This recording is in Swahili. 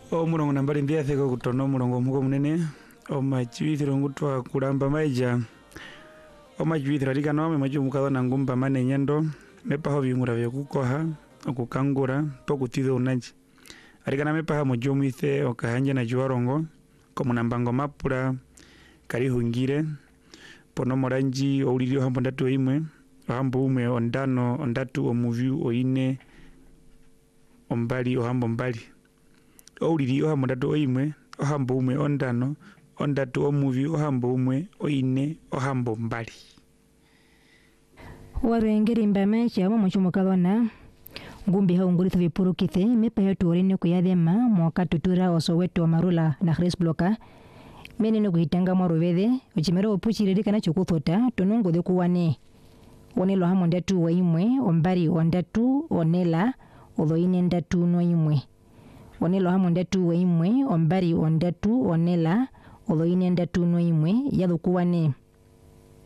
Omurongo nambari mbiatheko kutono murongo muko munene omachiwithiro ngutwa kulamba maija omachiwithiro alikana wame machumukathwa na ngumba mane nyendo mepaho viungura vya kukoha okukangura pokutitha unaji alikana mepaha mojomwithe okahanja na juwarongo komunambango mapura karihungire pono moranji oulilio hambo ndatu imwe ohambo umwe ondano ondatu omuviu oine ombali ohambo mbali oulili ohambo ndatu oimwe ohambo umwe ondano ondatu omuvi ohambo umwe oine ohambo mbali warengeri mbame chamo mochumukathona ngumbi haunguritha vipurukithe mepa yetu orine kuyathema mwaka tutura osoweto marula na Chris Bloka menene kuhitanga mwaruvethe ochimero opuchiriri kana chukuthota tonungo de kuwane onelo hamo ndatu wa imwe ombari ondatu onela odhoine ndatu no imwe onelo hamo ndatu wa imwe ombari ondatu onela odhoine ndatu no imwe yathukuwane